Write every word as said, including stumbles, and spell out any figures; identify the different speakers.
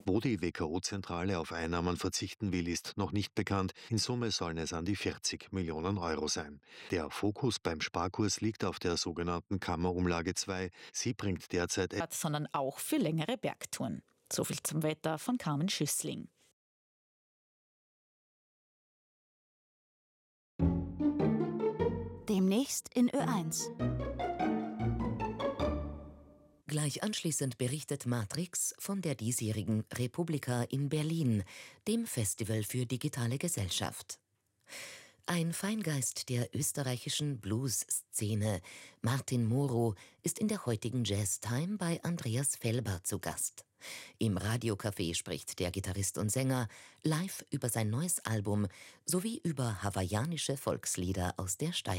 Speaker 1: Wo die W K O-Zentrale auf Einnahmen verzichten will, ist noch nicht bekannt. In Summe sollen es an die vierzig Millionen Euro sein. Der Fokus beim Sparkurs liegt auf der sogenannten Kammerumlage zwei. Sie bringt derzeit
Speaker 2: sondern auch für längere Bergtouren. So viel zum Wetter von Carmen Schüssling.
Speaker 3: Demnächst in Ö eins.
Speaker 4: Gleich anschließend berichtet Matrix von der diesjährigen Republika in Berlin, dem Festival für digitale Gesellschaft. Ein Feingeist der österreichischen Blues-Szene, Martin Moro, ist in der heutigen Jazz-Time bei Andreas Felber zu Gast. Im Radiocafé spricht der Gitarrist und Sänger live über sein neues Album sowie über hawaiianische Volkslieder aus der Steiermark.